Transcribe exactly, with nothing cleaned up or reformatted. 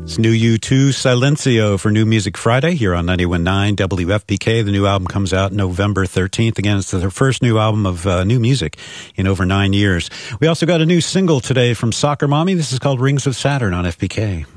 It's new U two Silencio for New Music Friday here on ninety-one point nine W F P K. The new album comes out November thirteenth. Again, it's their first new album of uh, new music in over nine years. We also got a new single today from Soccer Mommy. This is called Rings of Saturn on F P K.